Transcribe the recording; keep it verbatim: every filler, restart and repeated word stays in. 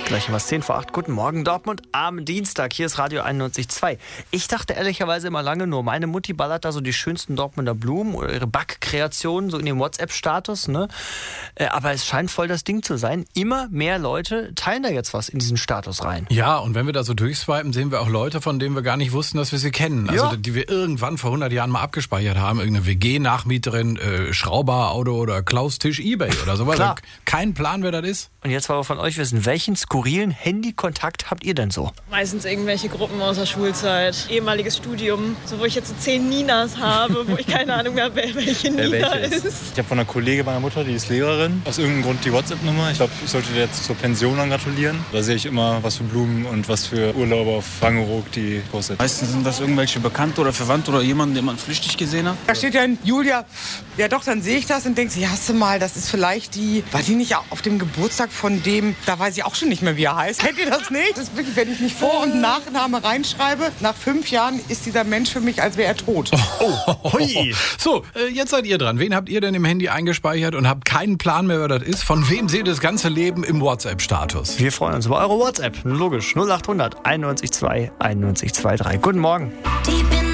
Gleich was zehn vor acht. Guten Morgen Dortmund am Dienstag. Hier ist Radio einundneunzig Komma zwei. Ich dachte ehrlicherweise immer lange nur, meine Mutti ballert da so die schönsten Dortmunder Blumen oder ihre Backkreationen so in dem WhatsApp-Status. Ne? Aber es scheint voll das Ding zu sein. Immer mehr Leute teilen da jetzt was in diesen Status rein. Ja, und wenn wir da so durchswipen, sehen wir auch Leute, von denen wir gar nicht wussten, dass wir sie kennen. Also Ja. die wir irgendwann vor hundert Jahren mal abgespeichert haben. Irgendeine W G-Nachmieterin, äh, Schrauber, Auto oder Klaus Tisch, Ebay oder sowas. Klar. Kein Plan, wer das ist. Und jetzt wollen wir von euch wissen, welchen skurrilen Handykontakt habt ihr denn so? Meistens irgendwelche Gruppen aus der Schulzeit, ehemaliges Studium, so wo ich jetzt so zehn Ninas habe, wo ich keine Ahnung mehr, wer welche Nina Wer welche ist. ist. Ich habe von einer Kollegin meiner Mutter, die ist Lehrerin, aus irgendeinem Grund die WhatsApp-Nummer. Ich glaube, ich sollte dir jetzt zur Pension dann gratulieren. Da sehe ich immer, was für Blumen und was für Urlauber auf Wangerooge die postet. Meistens sind das irgendwelche Bekannte oder Verwandte oder jemanden, den man flüchtig gesehen hat. Da steht ja ein Julia. Ja doch, dann sehe ich das und denke, ja, hast du mal, das ist vielleicht die, war die nicht auf dem Geburtstag von dem, da weiß ich auch schon nicht mehr, wie er heißt. Kennt ihr das nicht? Das ist wirklich, wenn ich nicht Vor- und Nachname reinschreibe, nach fünf Jahren ist dieser Mensch für mich, als wäre er tot. Oh, hui. So, äh, jetzt seid ihr dran. Wen habt ihr denn im Handy eingespeichert und habt keinen Plan mehr, wer das ist? Von wem seht ihr das ganze Leben im WhatsApp-Status? Wir freuen uns über eure WhatsApp. Logisch. null acht hundert einundneunzig Komma zwei einundneunzig Komma drei. Guten Morgen. Deep in